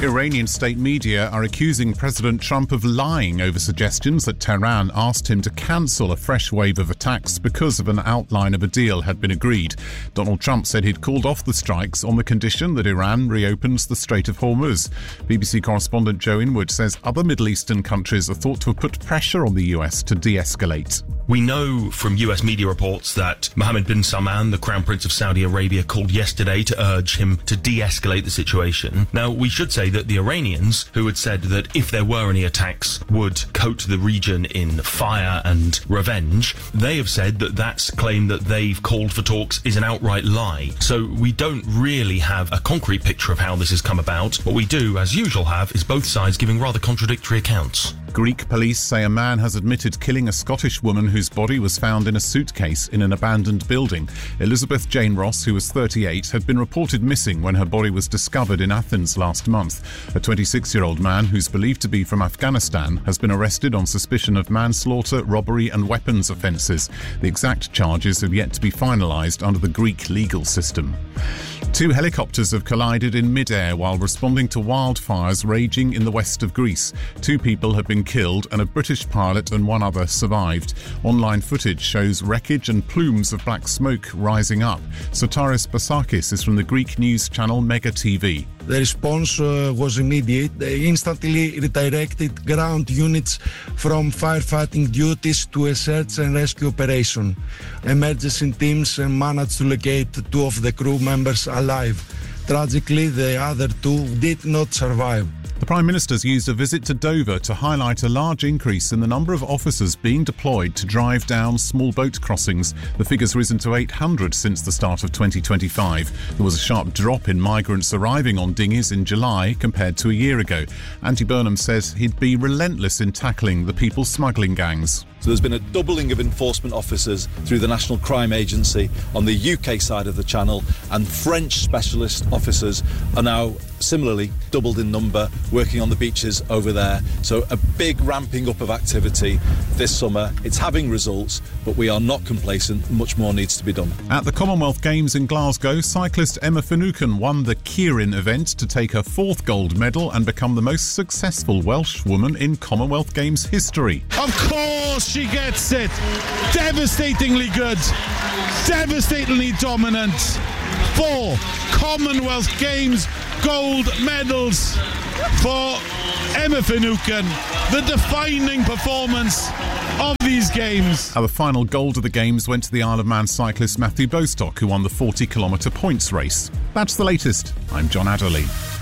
Iranian state media are accusing President Trump of lying over suggestions that Tehran asked him to cancel a fresh wave of attacks because of an outline of a deal had been agreed. Donald Trump said he'd called off the strikes on the condition that Iran reopens the Strait of Hormuz. BBC correspondent Joe Inwood says other Middle Eastern countries are thought to have put pressure on the US to de-escalate. We know from US media reports that Mohammed bin Salman, the Crown Prince of Saudi Arabia, called yesterday to urge him to de-escalate the situation. Now, we should say that the Iranians, who had said that if there were any attacks, would coat the region in fire and revenge, they have said that that claim that they've called for talks is an outright lie. So we don't really have a concrete picture of how this has come about. What we do, as usual, have is both sides giving rather contradictory accounts. Greek police say a man has admitted killing a Scottish woman whose body was found in a suitcase in an abandoned building. Elizabeth Jane Ross, who was 38, had been reported missing when her body was discovered in Athens last month. A 26-year-old man, who's believed to be from Afghanistan, has been arrested on suspicion of manslaughter, robbery and weapons offences. The exact charges have yet to be finalised under the Greek legal system. 2 helicopters have collided in mid-air while responding to wildfires raging in the west of Greece. 2 people have been killed and a British pilot and 1 other survived. Online footage shows wreckage and plumes of black smoke rising up. Sotaris Basakis is from the Greek news channel Mega TV. The response was immediate. They instantly redirected ground units from firefighting duties to a search and rescue operation. Emergency teams managed to locate 2 of the crew members alive. Tragically, the other 2 did not survive. The Prime Minister's used a visit to Dover to highlight a large increase in the number of officers being deployed to drive down small boat crossings. The figure's risen to 800 since the start of 2025. There was a sharp drop in migrants arriving on dinghies in July compared to a year ago. Andy Burnham says he'd be relentless in tackling the people smuggling gangs. So there's been a doubling of enforcement officers through the National Crime Agency on the UK side of the Channel, and French specialist officers are now similarly doubled in number working on the beaches over there. So a big ramping up of activity this summer. It's having results, but we are not complacent. Much more needs to be done. At the Commonwealth Games in Glasgow, cyclist Emma Finucane won the Keirin event to take her 4th gold medal and become the most successful Welsh woman in Commonwealth Games history. Of course she gets it! Devastatingly good, devastatingly dominant. 4 Commonwealth Games gold medals for Emma Finucane, the defining performance of these games. The final gold of the games went to the Isle of Man cyclist Matthew Bostock, who won the 40-kilometre points race. That's the latest. I'm John Adderley.